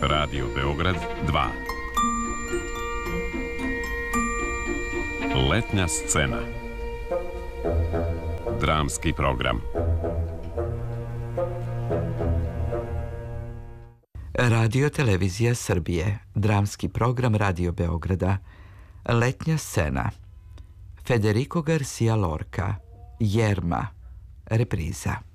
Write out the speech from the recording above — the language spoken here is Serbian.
Radio Beograd 2. Letnja scena. Dramski program. Radio Televizija Srbije. Dramski program Radio Beograda. Letnja scena. Federico Garcia Lorca. Jerma. Repriza.